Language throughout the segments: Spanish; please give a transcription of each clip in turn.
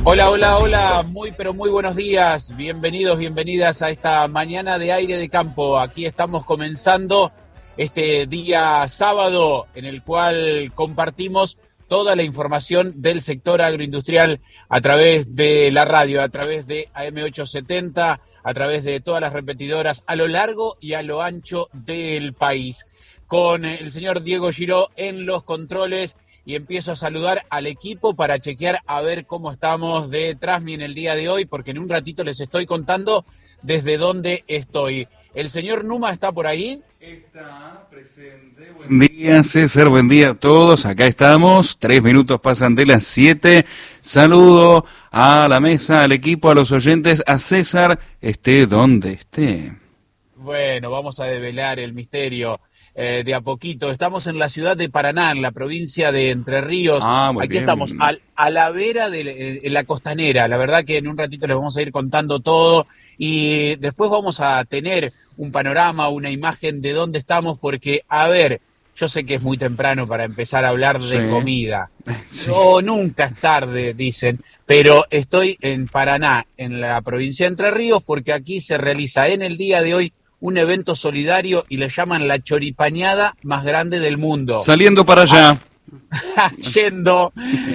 Hola, hola, hola, muy pero muy buenos días, bienvenidos, bienvenidas a esta mañana de aire de campo. Aquí estamos comenzando este día sábado en el cual compartimos toda la información del sector agroindustrial a través de la radio, a través de AM870, a través de todas las repetidoras a lo largo y a lo ancho del país. Con el señor Diego Giró en los controles. Y empiezo a saludar al equipo para chequear a ver cómo estamos de Trasmi en el día de hoy, porque en un ratito les estoy contando desde dónde estoy. ¿El señor Numa está por ahí? Está presente. Buen día, César, buen día a todos. Acá estamos, 3 minutos pasan de las 7. Saludo a la mesa, al equipo, a los oyentes, a César, esté donde esté. Bueno, vamos a develar el misterio. De a poquito. Estamos en la ciudad de Paraná, en la provincia de Entre Ríos. Aquí bien. Estamos a la vera de la costanera. La verdad que en un ratito les vamos a ir contando todo y después vamos a tener un panorama, una imagen de dónde estamos, porque, a ver, yo sé que es muy temprano para empezar a hablar de comida. Sí. No, nunca es tarde, dicen, pero estoy en Paraná, en la provincia de Entre Ríos, porque aquí se realiza en el día de hoy un evento solidario y le llaman la choripañada más grande del mundo. Saliendo para allá. Yendo.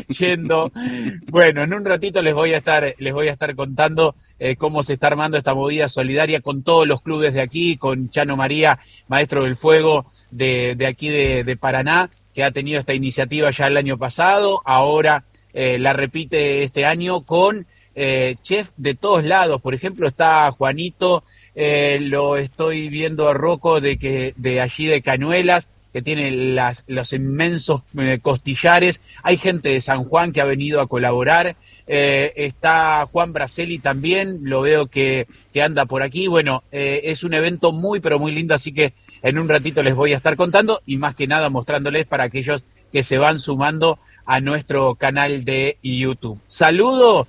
Bueno, en un ratito les voy a estar contando cómo se está armando esta movida solidaria con todos los clubes de aquí, con Chano María, maestro del fuego de aquí de Paraná, que ha tenido esta iniciativa ya el año pasado, ahora la repite este año con chef de todos lados. Por ejemplo, está Juanito, lo estoy viendo a Rocco de allí de Cañuelas, que tiene los inmensos costillares. Hay gente de San Juan que ha venido a colaborar. Está Juan Braceli también, lo veo que anda por aquí. Bueno, es un evento muy, pero muy lindo, así que en un ratito les voy a estar contando y más que nada mostrándoles para aquellos que se van sumando a nuestro canal de YouTube. Saludo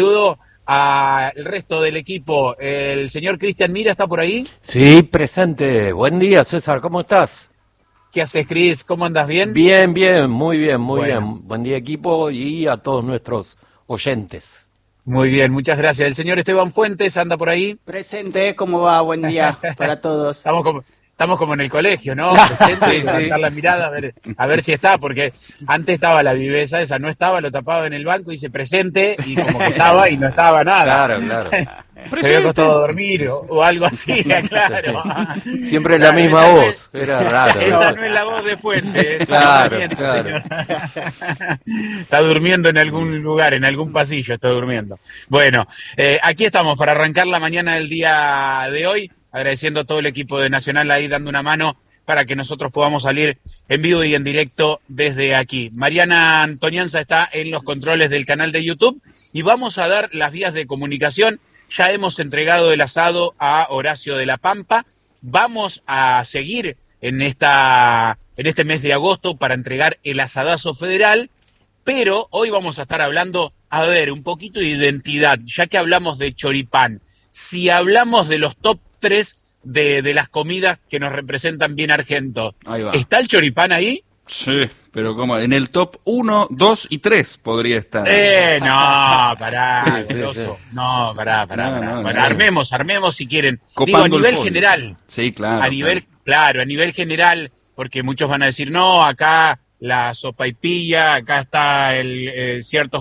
al resto del equipo. ¿El señor Cristian Mira está por ahí? Sí, presente. Buen día, César, ¿cómo estás? ¿Qué haces, Cris? ¿Cómo andas? ¿Bien? Bien, muy bien. Buen día, equipo, y a todos nuestros oyentes. Muy bien, muchas gracias. ¿El señor Esteban Fuentes anda por ahí? Presente, ¿cómo va? Buen día para todos. Estamos como en el colegio, ¿no? Presente, levantar la mirada, a ver si está, porque antes estaba la viveza esa, no estaba, lo tapaba en el banco, dice presente, y como que estaba y no estaba nada. Claro. Se había costado dormir o algo así, claro. Siempre la misma voz, era raro. Esa no es la voz de Fuentes. Claro. Está durmiendo en algún lugar, en algún pasillo está durmiendo. Bueno, aquí estamos para arrancar la mañana del día de hoy, agradeciendo a todo el equipo de Nacional ahí dando una mano para que nosotros podamos salir en vivo y en directo desde aquí. Mariana Antonianza está en los controles del canal de YouTube y vamos a dar las vías de comunicación. Ya hemos entregado el asado a Horacio de la Pampa. Vamos a seguir en este mes de agosto para entregar el asadazo federal, pero hoy vamos a estar hablando, un poquito de identidad, ya que hablamos de choripán. Si hablamos de los top 3 de las comidas que nos representan bien argentos, ¿está el choripán ahí? Sí, pero como en el top 1, 2 y 3 podría estar. No, pará, sí. No, pará. No, Bueno, armemos si quieren. Copando digo, a nivel general. Sí, claro. A nivel general, porque muchos van a decir, no, acá la sopaipilla, acá está ciertos...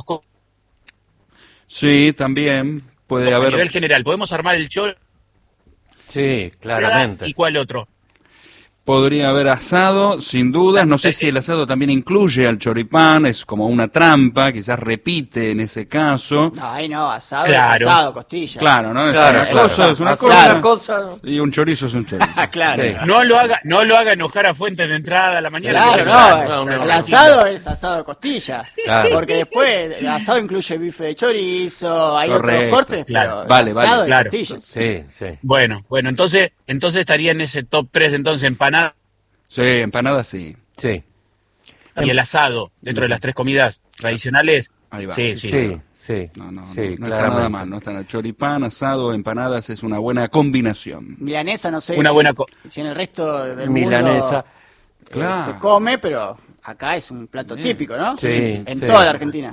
Sí, también puede haber... A nivel general, ¿podemos armar el chor? Sí, claramente. ¿Y cuál otro? Podría haber asado, sin dudas. No sé si el asado también incluye al choripán, es como una trampa, quizás repite en ese caso. No, asado es asado, costilla. Claro, ¿no? Claro, cosa es una asado, cosa y un chorizo es un chorizo. Claro. Sí. No lo haga enojar a Fuentes de entrada a la mañana. Claro, el asado es asado de costilla. Claro. Porque después el asado incluye bife de chorizo, hay otros cortes, claro. pero el asado Vale, de costilla. Sí. Bueno, entonces estaría en ese top 3, entonces, empanada. Sí, empanadas sí. Sí. Y el asado, dentro de las 3 comidas tradicionales. Ahí va. Sí. No Sí, está nada mal, no está nada. Choripán, asado, empanadas es una buena combinación. Milanesa, no sé si en el resto del milanesa, mundo se come, pero acá es un plato típico, ¿no? Sí, en toda la Argentina.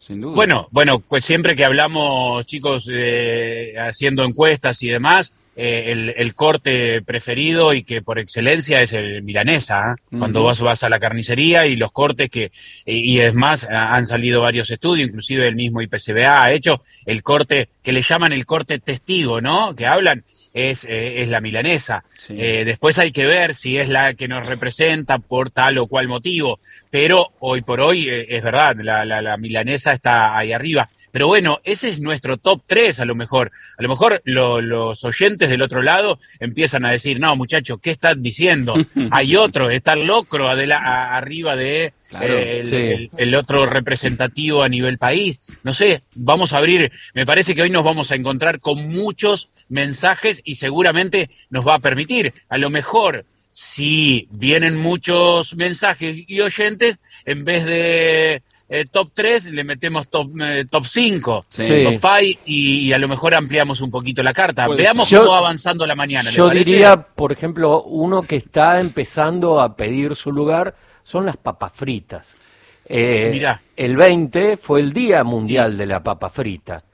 sin duda. Bueno, pues siempre que hablamos, chicos, haciendo encuestas y demás, el corte preferido y que por excelencia es el milanesa, ¿eh? Cuando vos vas a la carnicería y los cortes y es más, han salido varios estudios, inclusive el mismo IPCBA ha hecho el corte que le llaman el corte testigo, ¿no? Que hablan, es la milanesa. Sí. Después hay que ver si es la que nos representa por tal o cual motivo, pero hoy por hoy es verdad, la milanesa está ahí arriba. Pero bueno, ese es nuestro top 3 a lo mejor. A lo mejor los oyentes del otro lado empiezan a decir, no muchachos, ¿qué están diciendo? Hay otro, está el locro arriba de Claro, el otro representativo a nivel país. No sé, vamos a abrir, me parece que hoy nos vamos a encontrar con muchos mensajes y seguramente nos va a permitir, a lo mejor, si vienen muchos mensajes y oyentes, en vez de top 3 le metemos top 5, Sí. top 5 y a lo mejor ampliamos un poquito la carta. Puede Veamos ser. cómo va avanzando la mañana. ¿Le Yo parece? diría, por ejemplo, uno que está empezando a pedir su lugar son las papas fritas. Mirá. El 20 fue el Día Mundial de la Papa Frita.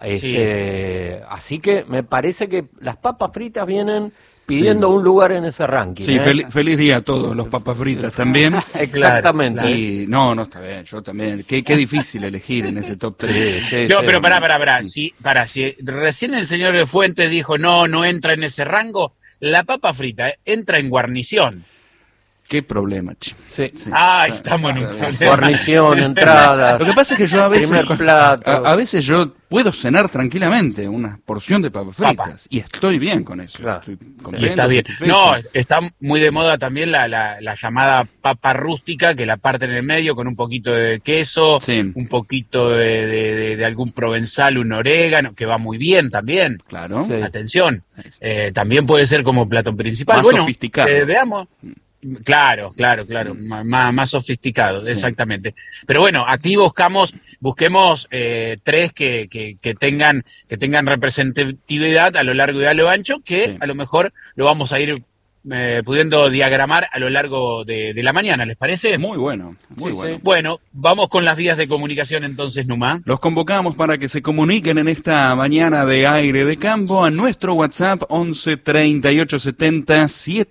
Así que me parece que las papas fritas vienen pidiendo un lugar en ese ranking. Sí, feliz día a todos los papas fritas también. Exactamente. Claro. Y no, está bien, yo también. Qué difícil elegir en ese top 3. No, pero pará. Si recién el señor de Fuentes dijo no entra en ese rango, la papa frita entra en guarnición. Qué problema, che. Sí. Sí. Estamos en un problema. Guarnición, entradas. Lo que pasa es que yo a veces, Primer plato. a veces yo puedo cenar tranquilamente una porción de papas fritas y estoy bien con eso. Claro. Estoy Sí. contento, Y está bien. satisfecho. No, está muy de moda también la llamada papa rústica, que la parten en el medio con un poquito de queso, Sí. un poquito de algún provenzal, un orégano, que va muy bien también. Claro. Sí. Atención, también puede ser como plato principal. Más sofisticado. Veamos. Claro, más sofisticado, Sí. exactamente. Pero bueno, aquí busquemos 3 que tengan representatividad a lo largo y a lo ancho, que Sí. a lo mejor lo vamos a ir pudiendo diagramar a lo largo de la mañana, ¿les parece? Muy bueno, muy Sí, bueno. sí. Bueno, vamos con las vías de comunicación entonces, Numa. Los convocamos para que se comuniquen en esta mañana de aire de campo a nuestro WhatsApp 11 38 70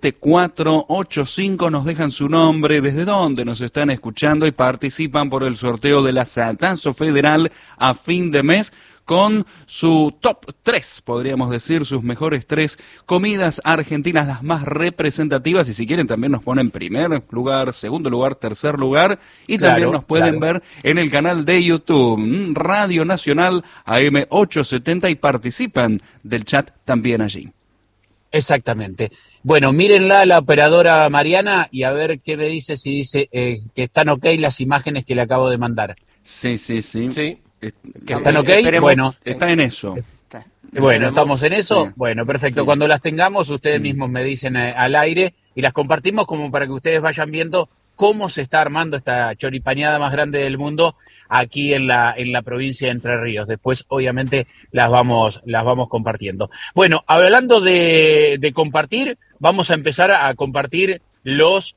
7485. Nos dejan su nombre, desde dónde nos están escuchando y participan por el sorteo de la Satazo Federal a fin de mes con su top 3, podríamos decir, sus mejores 3 comidas argentinas, las más representativas, y si quieren también nos ponen primer lugar, segundo lugar, tercer lugar, y Claro, también nos pueden claro. ver en el canal de YouTube, Radio Nacional AM 870, y participan del chat también allí. Exactamente. Bueno, mírenla la operadora Mariana y a ver qué me dice, si dice que están ok las imágenes que le acabo de mandar. Sí. Sí. ¿Que están ok? Esperemos. Bueno, Está en eso. bueno, ¿estamos en eso? Sí. Bueno, perfecto. Sí. Cuando las tengamos, ustedes mismos me dicen al aire y las compartimos como para que ustedes vayan viendo cómo se está armando esta choripaneada más grande del mundo aquí en la provincia de Entre Ríos. Después, obviamente, las vamos compartiendo. Bueno, hablando de compartir, vamos a empezar a compartir los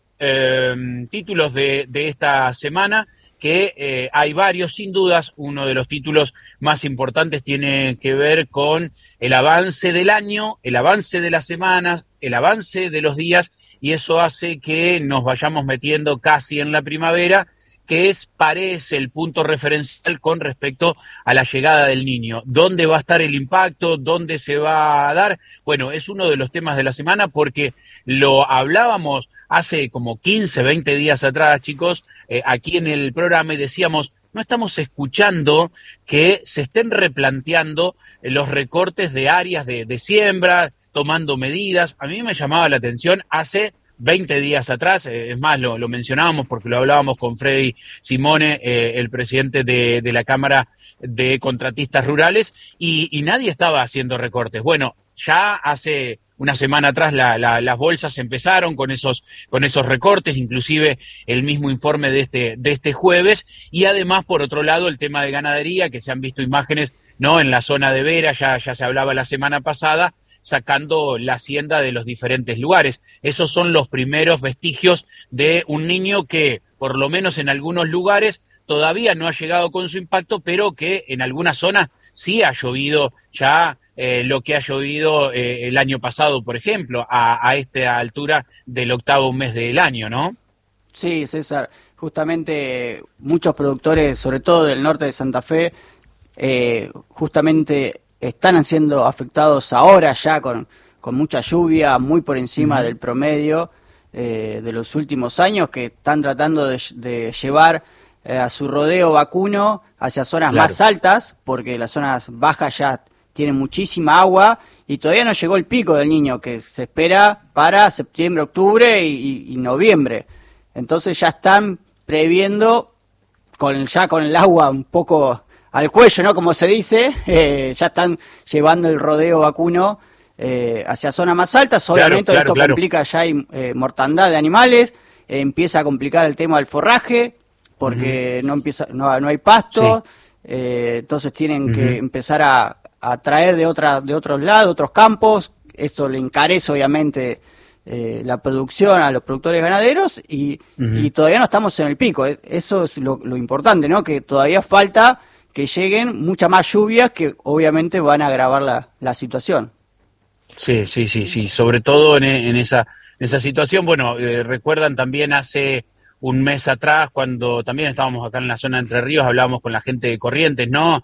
títulos de esta semana, que hay varios, sin dudas. Uno de los títulos más importantes tiene que ver con el avance del año, el avance de las semanas, el avance de los días, y eso hace que nos vayamos metiendo casi en la primavera, que parece el punto referencial con respecto a la llegada del niño. ¿Dónde va a estar el impacto? ¿Dónde se va a dar? Bueno, es uno de los temas de la semana porque lo hablábamos hace como 15, 20 días atrás, chicos, aquí en el programa, y decíamos, no estamos escuchando que se estén replanteando los recortes de áreas de siembra, tomando medidas. A mí me llamaba la atención hace 20 días atrás, es más, lo mencionábamos porque lo hablábamos con Freddy Simone, el presidente de la Cámara de Contratistas Rurales, y nadie estaba haciendo recortes. Bueno, ya hace una semana atrás las bolsas empezaron con esos recortes, inclusive el mismo informe de este jueves, y además, por otro lado, el tema de ganadería, que se han visto imágenes, ¿no?, en la zona de Vera, ya se hablaba la semana pasada, sacando la hacienda de los diferentes lugares. Esos son los primeros vestigios de un niño que, por lo menos en algunos lugares, todavía no ha llegado con su impacto, pero que en algunas zonas sí ha llovido ya lo que ha llovido el año pasado, por ejemplo, a esta altura del octavo mes del año, ¿no? Sí, César, justamente muchos productores, sobre todo del norte de Santa Fe, justamente están siendo afectados ahora ya con mucha lluvia, muy por encima del promedio de los últimos años, que están tratando de llevar a su rodeo vacuno hacia zonas más altas, porque las zonas bajas ya tienen muchísima agua y todavía no llegó el pico del Niño, que se espera para septiembre, octubre y noviembre. Entonces ya están previendo, con el agua un poco al cuello, ¿no? Como se dice, ya están llevando el rodeo vacuno hacia zonas más altas. Obviamente esto complica, ya hay mortandad de animales, empieza a complicar el tema del forraje, porque no hay pasto, entonces tienen que empezar a traer de otros lados, otros campos. Esto le encarece obviamente la producción a los productores ganaderos y todavía no estamos en el pico. Eso es lo importante, ¿no? Que todavía falta que lleguen muchas más lluvias que obviamente van a agravar la situación. Sí, sobre todo en esa situación. Bueno, recuerdan también hace un mes atrás, cuando también estábamos acá en la zona de Entre Ríos, hablábamos con la gente de Corrientes, ¿no?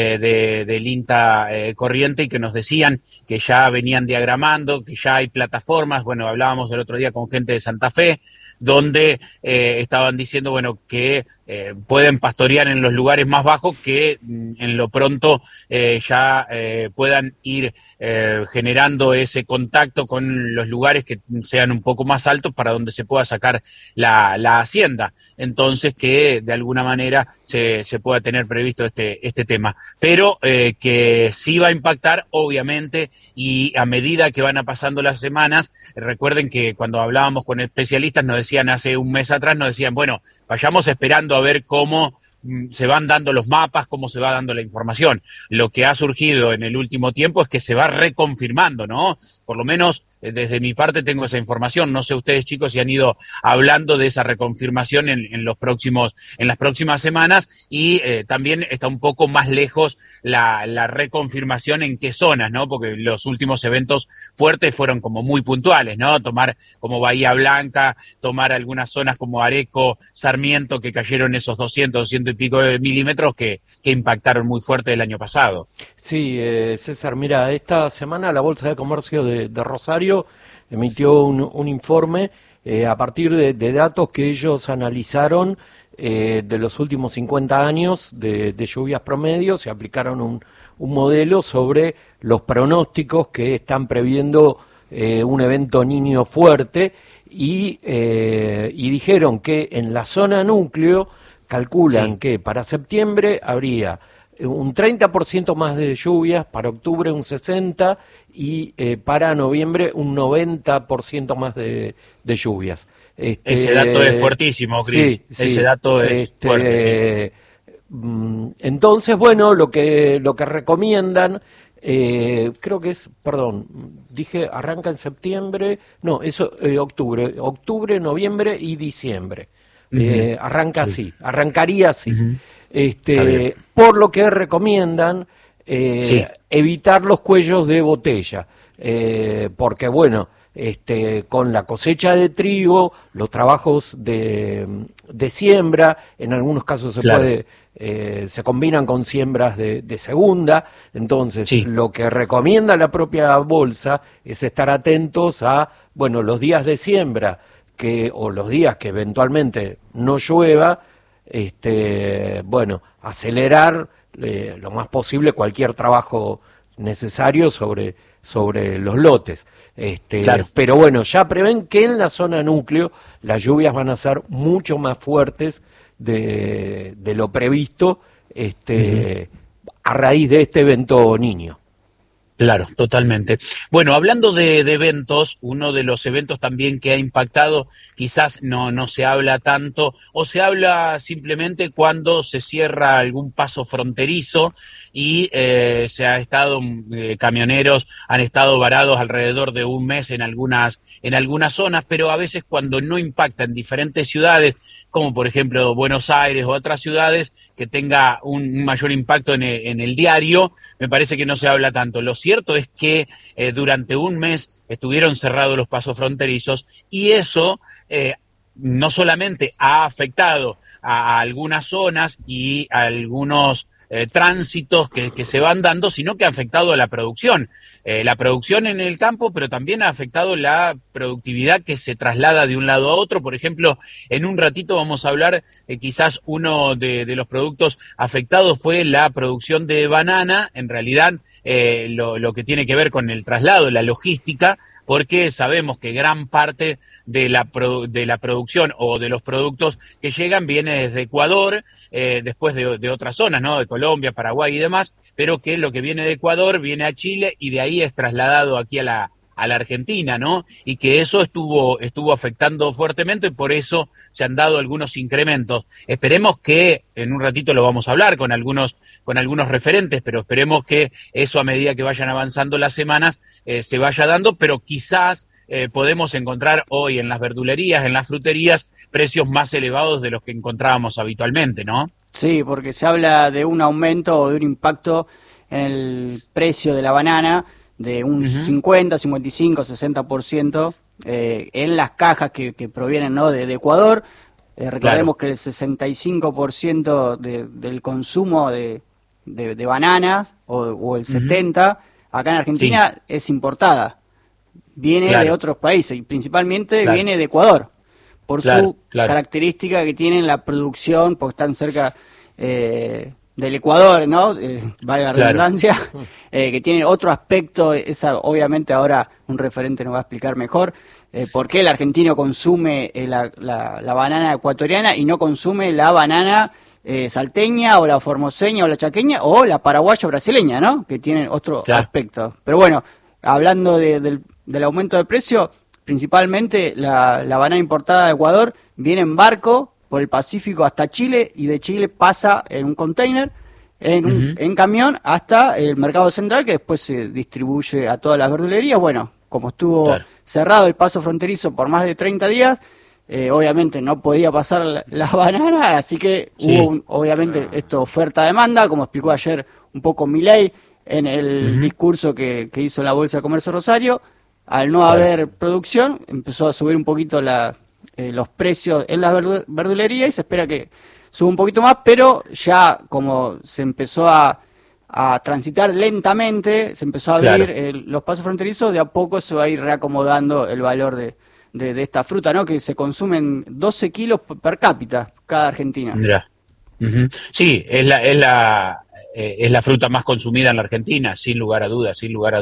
Del INTA Corriente, y que nos decían que ya venían diagramando, que ya hay plataformas. Bueno, hablábamos el otro día con gente de Santa Fe, donde estaban diciendo, bueno, que pueden pastorear en los lugares más bajos, que en lo pronto ya puedan ir generando ese contacto con los lugares que sean un poco más altos para donde se pueda sacar la hacienda. Entonces, que de alguna manera se pueda tener previsto este tema. Pero que sí va a impactar, obviamente, y a medida que van pasando las semanas, recuerden que cuando hablábamos con especialistas nos decían hace un mes atrás, nos decían, bueno, vayamos esperando a ver cómo se van dando los mapas, cómo se va dando la información. Lo que ha surgido en el último tiempo es que se va reconfirmando, ¿no? Por lo menos desde mi parte tengo esa información. No sé ustedes, chicos, si han ido hablando de esa reconfirmación en las próximas semanas, y también está un poco más lejos la reconfirmación en qué zonas, ¿no? Porque los últimos eventos fuertes fueron como muy puntuales, ¿no? Tomar como Bahía Blanca, tomar algunas zonas como Areco, Sarmiento, que cayeron esos 200 y pico de milímetros que impactaron muy fuerte el año pasado. Sí, César, mira, esta semana la Bolsa de Comercio de Rosario emitió un informe a partir de datos que ellos analizaron de los últimos 50 años de lluvias promedio. Se aplicaron un modelo sobre los pronósticos que están previendo un evento Niño fuerte y dijeron que en la zona núcleo calculan que para septiembre habría un 30% más de lluvias, para octubre un 60% y para noviembre un 90% más de lluvias. Ese dato es fuertísimo, Cris. Sí, ese dato es fuerte. Sí. Entonces, bueno, lo que recomiendan, creo que es, dije arranca en septiembre, no, eso octubre, noviembre y diciembre. Arrancaría así. Por lo que recomiendan evitar los cuellos de botella, porque bueno, con la cosecha de trigo, los trabajos de siembra, en algunos casos se combinan con siembras de segunda. Entonces lo que recomienda la propia bolsa es estar atentos a, bueno, los días de siembra o los días que eventualmente no llueva, bueno, acelerar lo más posible cualquier trabajo necesario sobre los lotes. Pero bueno, ya prevén que en la zona núcleo las lluvias van a ser mucho más fuertes de lo previsto a raíz de este evento Niño. Claro, totalmente. Bueno, hablando de eventos, uno de los eventos también que ha impactado, quizás no se habla tanto, o se habla simplemente cuando se cierra algún paso fronterizo y se ha estado, camioneros han estado varados alrededor de un mes en algunas zonas, pero a veces cuando no impacta en diferentes ciudades, como por ejemplo Buenos Aires o otras ciudades, que tenga un mayor impacto en el diario, me parece que no se habla tanto. Lo cierto es que durante un mes estuvieron cerrados los pasos fronterizos y eso no solamente ha afectado a algunas zonas y a algunos tránsitos que se van dando, sino que ha afectado a la producción en el campo, pero también ha afectado la productividad que se traslada de un lado a otro. Por ejemplo, en un ratito vamos a hablar, quizás uno de los productos afectados fue la producción de banana, en realidad lo que tiene que ver con el traslado, la logística, porque sabemos que gran parte de la producción o de los productos que llegan viene desde Ecuador, después de otras zonas, ¿no? De Colombia, Paraguay y demás, pero que lo que viene de Ecuador viene a Chile y de ahí es trasladado aquí a la Argentina, ¿no? Y que eso estuvo afectando fuertemente y por eso se han dado algunos incrementos. Esperemos que, en un ratito lo vamos a hablar con algunos referentes, pero esperemos que eso a medida que vayan avanzando las semanas se vaya dando, pero quizás podemos encontrar hoy en las verdulerías, en las fruterías, precios más elevados de los que encontrábamos habitualmente, ¿no? Sí, porque se habla de un aumento o de un impacto en el precio de la banana de un 50, 55, 60% en las cajas que provienen, ¿no?, de Ecuador. Recordemos que el 65% del consumo de bananas o el 70% acá en Argentina es importada. Viene de otros países y principalmente viene de Ecuador por su característica que tienen la producción, porque están cerca del Ecuador, ¿no? Valga la redundancia, que tiene otro aspecto. Esa, obviamente ahora un referente nos va a explicar mejor por qué el argentino consume la banana ecuatoriana y no consume la banana salteña o la formoseña o la chaqueña o la paraguaya o brasileña, ¿no? Que tienen otro aspecto. Pero bueno, hablando del aumento de precio, principalmente la banana importada de Ecuador viene en barco por el Pacífico hasta Chile y de Chile pasa en un container, en camión, hasta el mercado central, que después se distribuye a todas las verdulerías. Bueno, como estuvo cerrado el paso fronterizo por más de 30 días, obviamente no podía pasar la banana, así que hubo obviamente esto oferta-demanda, como explicó ayer un poco Milei en el discurso que hizo en la Bolsa de Comercio Rosario. Al no haber producción, empezó a subir un poquito los precios en las verdulerías y se espera que suba un poquito más, pero ya como se empezó a transitar lentamente, se empezó a abrir los pasos fronterizos, de a poco se va a ir reacomodando el valor de esta fruta, ¿no? Que se consumen 12 kilos per cápita cada argentina. Mira. Sí, es la fruta más consumida en la Argentina, sin lugar a dudas,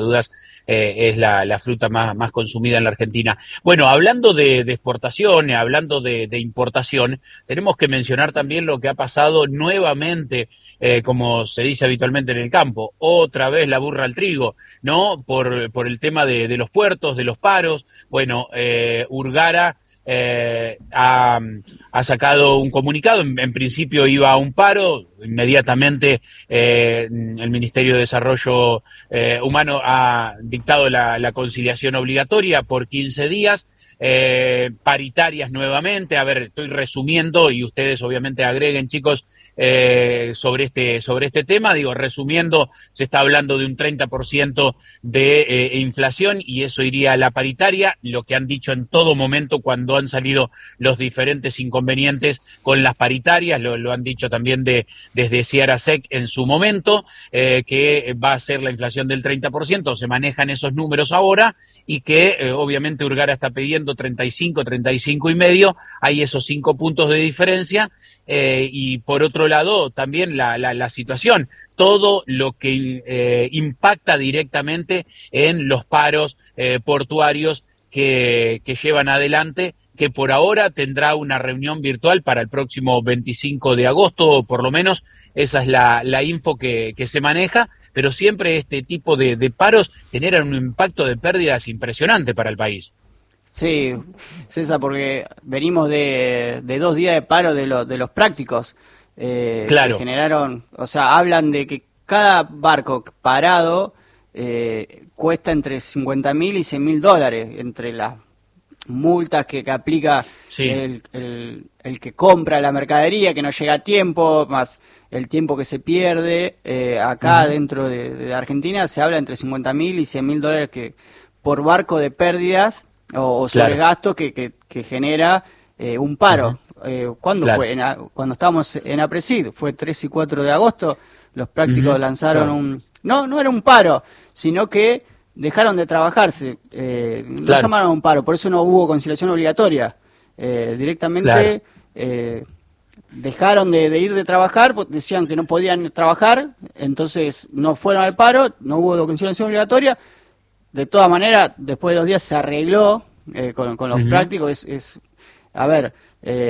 es la fruta más consumida en la Argentina. Bueno, hablando de exportación, hablando de importación, tenemos que mencionar también lo que ha pasado nuevamente, como se dice habitualmente en el campo, otra vez la burra al trigo, ¿no? Por el tema de los puertos, de los paros. Bueno, Urgara ha sacado un comunicado, en principio iba a un paro, inmediatamente el Ministerio de Desarrollo Humano ha dictado la conciliación obligatoria por 15 días, paritarias nuevamente. A ver, estoy resumiendo y ustedes obviamente agreguen, chicos, sobre este tema. Digo, resumiendo, se está hablando de un 30% de inflación y eso iría a la paritaria, lo que han dicho en todo momento cuando han salido los diferentes inconvenientes con las paritarias, lo han dicho también desde Ciara Sec en su momento, que va a ser la inflación del 30%, se manejan esos números ahora y que obviamente Urgara está pidiendo 35 y medio, hay esos 5 puntos de diferencia. Y por otro lado también la situación, todo lo que impacta directamente en los paros portuarios que llevan adelante, que por ahora tendrá una reunión virtual para el próximo 25 de agosto, o por lo menos esa es la info que se maneja, pero siempre este tipo de paros generan un impacto de pérdidas impresionante para el país. Sí, César, porque venimos de 2 días de paro de los prácticos. Claro. Que generaron, o sea, hablan de que cada barco parado cuesta entre $50.000 y $100.000, entre las multas que aplica el que compra la mercadería, que no llega a tiempo, más el tiempo que se pierde. Acá dentro de Argentina se habla entre $50.000 y $100.000 que por barco de pérdidas o sobregasto que genera un paro. ¿Cuándo fue? Cuando estábamos en APRESID, fue 3 y 4 de agosto, los prácticos lanzaron no era un paro, sino que dejaron de trabajarse, no llamaron un paro, por eso no hubo conciliación obligatoria, directamente dejaron de ir de trabajar, decían que no podían trabajar, entonces no fueron al paro, no hubo conciliación obligatoria. De todas maneras, después de 2 días se arregló con los prácticos, a ver,